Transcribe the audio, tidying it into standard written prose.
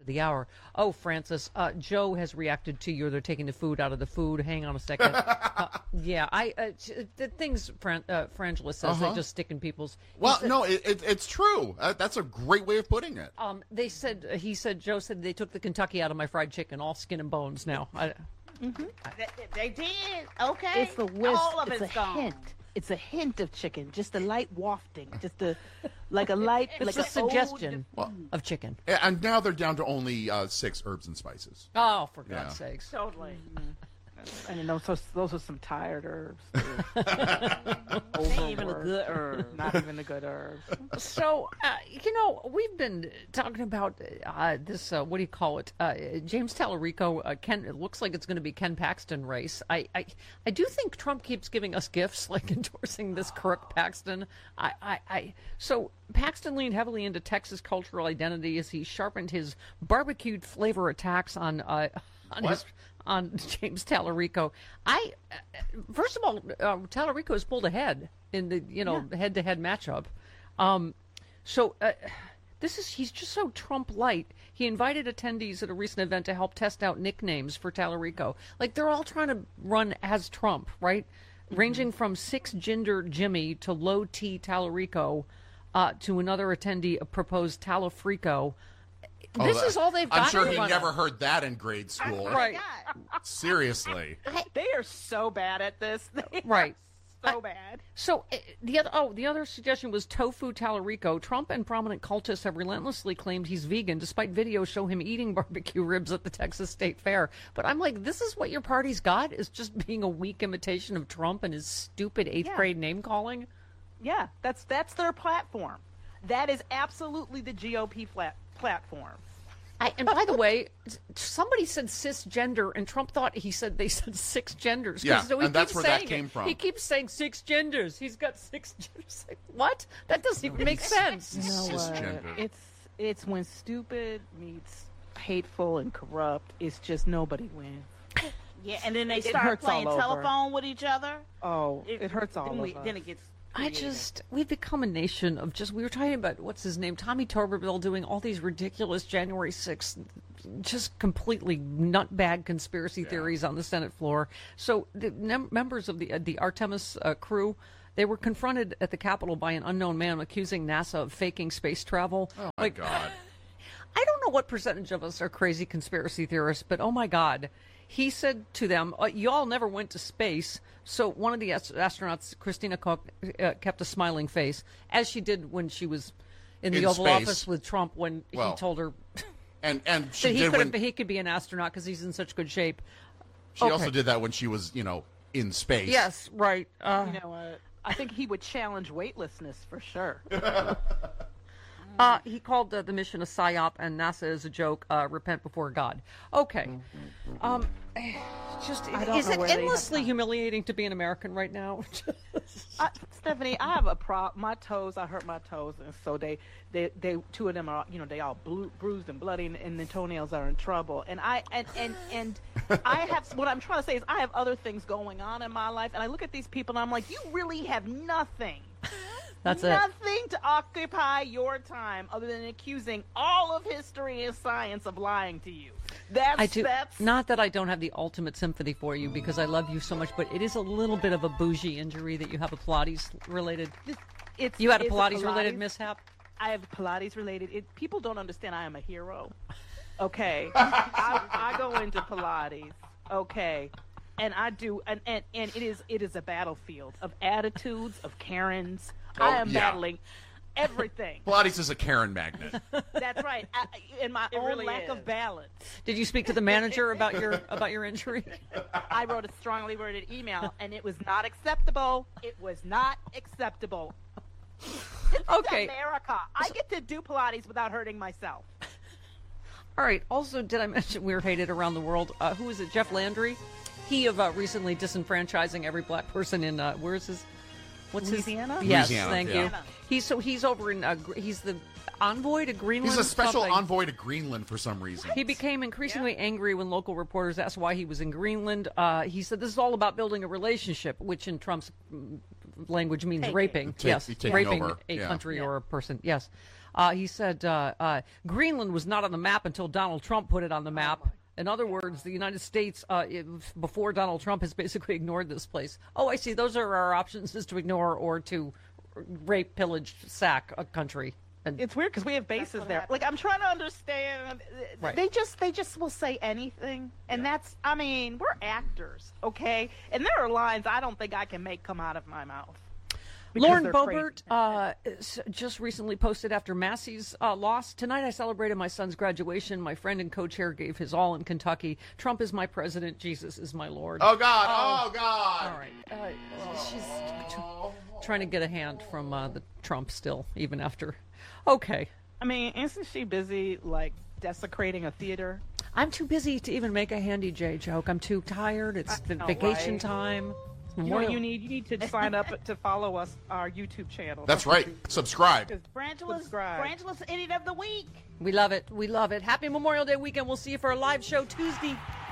the hour. Oh, Francis, Joe has reacted to you. They're taking the food out of the food. Hang on a second. Yeah, the things Frangela says, they just stick in people's. Well, no, it's true. That's a great way of putting it. Joe said they took the Kentucky out of my fried chicken, all skin and bones now. They did. Okay. It's the whisk. All of it's it's a gone. hint. It's a hint of chicken, just a light wafting, just a light, It's a suggestion of chicken. And now they're down to only 6 herbs and spices. Oh, for God's sakes. Totally. And those are some tired herbs. Ain't even a good herb. Not even the good herbs. So, we've been talking about this, what do you call it? James Tallarico, it looks like it's going to be Ken Paxton race. I do think Trump keeps giving us gifts, like endorsing this Crook Paxton. So Paxton leaned heavily into Texas cultural identity as he sharpened his barbecued flavor attacks on James Tallarico. First of all, Tallarico has pulled ahead in the head-to-head matchup. He's just so Trump light. He invited attendees at a recent event to help test out nicknames for Tallarico. Like, they're all trying to run as Trump, right? Mm-hmm. Ranging from 6-gender Jimmy to low T Tallarico to another attendee proposed Talafrico. This is all they've got. I'm sure he to never heard that in grade school. Right. Seriously. They are so bad at this. Right. So bad. So the other suggestion was Tofu Tallarico. Trump and prominent cultists have relentlessly claimed he's vegan, despite videos show him eating barbecue ribs at the Texas State Fair. But I'm like, this is what your party's got, is just being a weak imitation of Trump and his stupid 8th grade name calling? Yeah, that's their platform. That is absolutely the GOP platform. And by the way, somebody said cisgender, and Trump thought they said 6 genders. Yeah, so and that's where that came from. He keeps saying 6 genders. He's got 6 genders. Like, what? That doesn't even make sense. You know Cisgender. It's when stupid meets hateful and corrupt. It's just nobody wins. Yeah, and then they It start hurts playing all over. telephone with each other. Oh, it hurts all over. Then it gets. We've become a nation of we were talking about, what's his name, Tommy Tuberville, doing all these ridiculous January 6th, just completely nutbag conspiracy theories on the Senate floor. So the members of the Artemis crew, they were confronted at the Capitol by an unknown man accusing NASA of faking space travel. Oh, my God. I don't know what percentage of us are crazy conspiracy theorists, but oh my God. He said to them, y'all never went to space. So one of the astronauts, Christina Koch, kept a smiling face, as she did when she was in the Oval Office with Trump when he told her and that he could be an astronaut because he's in such good shape. She also did that when she was, in space. Yes, right. You know what? I think he would challenge weightlessness for sure. He called the mission a psyop and NASA is a joke. Repent before God. Okay. Is it endlessly humiliating to be an American right now? Stephanie, I have a problem. My toes, I hurt my toes, and so they 2 of them are, they all bruised and bloody, and the toenails are in trouble. And I have, what I'm trying to say is, I have other things going on in my life, and I look at these people, and I'm like, you really have nothing. Nothing to occupy your time other than accusing all of history and science of lying to you. That's not that I don't have the ultimate sympathy for you, because I love you so much, but it is a little bit of a bougie injury that you have a Pilates related. You had a Pilates related mishap? I have Pilates related. People don't understand I am a hero. Okay. I go into Pilates. Okay. And I do, and it is a battlefield of attitudes, of Karens. I am battling everything. Pilates is a Karen magnet. That's right. In my own lack of balance. Did you speak to the manager about your injury? I wrote a strongly worded email, and it was not acceptable. It was not acceptable. This is America. I get to do Pilates without hurting myself. All right. Also, did I mention we're hated around the world? Who is it? Jeff Landry? He of recently disenfranchising every black person in where is his? What's Louisiana? Yes, Louisiana, thank you. He's over in he's the envoy to Greenland. He's a special envoy to Greenland for some reason. He became increasingly angry when local reporters asked why he was in Greenland. He said this is all about building a relationship, which in Trump's language means raping. Raping over. a country or a person. Yes. He said Greenland was not on the map until Donald Trump put it on the map. In other words, the United States, before Donald Trump, has basically ignored this place. Oh, I see. Those are our options: is to ignore or to rape, pillage, sack a country. And It's weird because we have bases there. happened. Like, I'm trying to understand. Right. They just will say anything, and that's. I mean, we're actors, okay? And there are lines I don't think I can make come out of my mouth. because Lauren they're Boebert crazy. just recently posted after Massey's loss. Tonight I celebrated my son's graduation. My friend and co-chair gave his all in Kentucky. Trump is my president. Jesus is my Lord. Oh God! Oh God! All right. She's trying to get a hand from the Trump still, even after. Okay. I mean, isn't she busy like desecrating a theater? I'm too busy to even make a Handy J joke. I'm too tired. It's vacation right? time. You know what you need? You need to sign up to follow us, our YouTube channel. That's right. Subscribe. Frangela's Subscribe. Idiot of the Week. We love it. We love it. Happy Memorial Day weekend. We'll see you for a live show Tuesday.